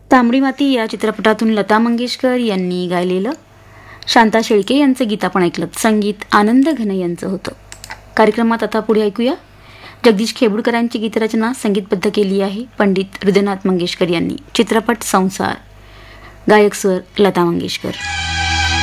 तांबडी माती या चित्रपटातून लता मंगेशकर यांनी गायलेलं शांता शेळके यांचं गीत आपण ऐकलं. संगीत आनंद घन यांचं होतं. कार्यक्रमात आता पुढे ऐकूया जगदीश खेबुडकरांची गीतरचना संगीतबद्ध केली आहे पंडित हृदयनाथ मंगेशकर यांनी. चित्रपट संसार. गायक स्वर लता मंगेशकर.